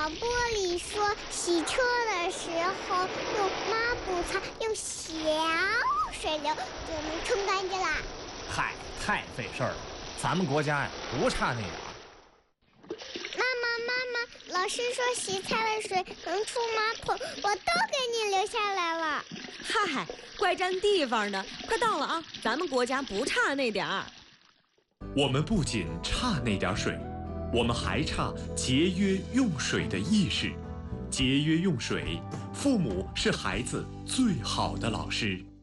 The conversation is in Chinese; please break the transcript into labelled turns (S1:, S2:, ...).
S1: 广播里说，洗车的时候用抹布擦，用小水流就能冲干净啦。
S2: 嗨，太费事儿了，咱们国家呀不差那点儿。
S1: 妈妈，老师说洗菜的水能出马桶，我都给你留下来了。
S3: 嗨，怪占地方的，快到了啊！咱们国家不差那点儿。
S4: 我们不仅差那点水，我们还差节约用水的意识。节约用水，父母是孩子最好的老师。